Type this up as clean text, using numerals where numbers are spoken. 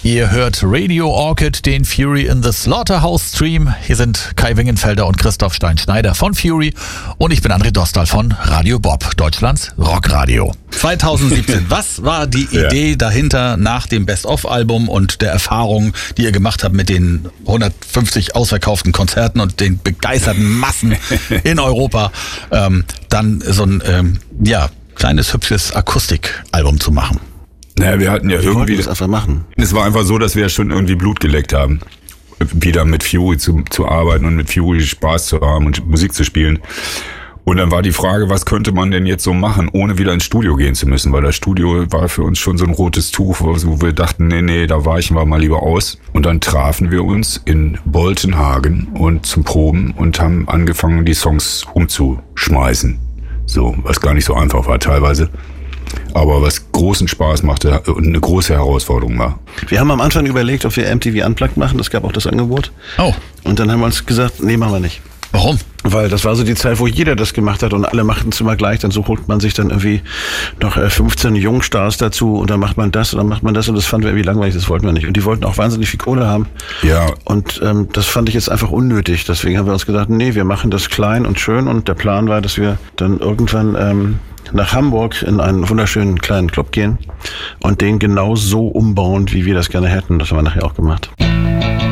Ihr hört Radio Orchid, den Fury in the Slaughterhouse Stream. Hier sind Kai Wingenfelder und Christoph Stein-Schneider von Fury und ich bin André Dostal von Radio Bob, Deutschlands Rockradio. 2017, was war die Idee dahinter nach dem Best-of-Album und der Erfahrung, die ihr gemacht habt mit den 150 ausverkauften Konzerten und den begeisterten Massen in Europa, dann so ein kleines, hübsches Akustikalbum zu machen? Naja, wir hatten ja irgendwie das einfach machen. Es war einfach so, dass wir schon irgendwie Blut geleckt haben, wieder mit Fury zu arbeiten und mit Fury Spaß zu haben und Musik zu spielen. Und dann war die Frage, was könnte man denn jetzt so machen, ohne wieder ins Studio gehen zu müssen? Weil das Studio war für uns schon so ein rotes Tuch, wo wir dachten, nee, da weichen wir mal lieber aus. Und dann trafen wir uns in Boltenhagen und zum Proben und haben angefangen, die Songs umzuschmeißen. So, was gar nicht so einfach war teilweise. Aber was großen Spaß machte und eine große Herausforderung war. Wir haben am Anfang überlegt, ob wir MTV Unplugged machen. Es gab auch das Angebot. Oh. Und dann haben wir uns gesagt, nee, machen wir nicht. Warum? Weil das war so die Zeit, wo jeder das gemacht hat und alle machten es immer gleich. Dann so holt man sich dann irgendwie noch 15 Jungstars dazu und dann macht man das und dann macht man das und das fanden wir irgendwie langweilig, das wollten wir nicht. Und die wollten auch wahnsinnig viel Kohle haben. Ja. Und das fand ich jetzt einfach unnötig. Deswegen haben wir uns gedacht, nee, wir machen das klein und schön und der Plan war, dass wir dann irgendwann nach Hamburg in einen wunderschönen kleinen Club gehen und den genau so umbauen, wie wir das gerne hätten. Das haben wir nachher auch gemacht.